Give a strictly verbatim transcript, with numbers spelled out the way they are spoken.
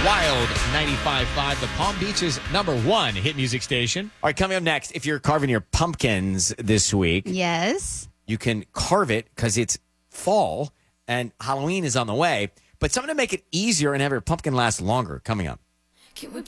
Wild ninety-five point five, the Palm Beach's number one hit music station. All right, coming up next, if you're carving your pumpkins this week, Yes. you can carve it because it's fall and Halloween is on the way. But something to make it easier and have your pumpkin last longer coming up.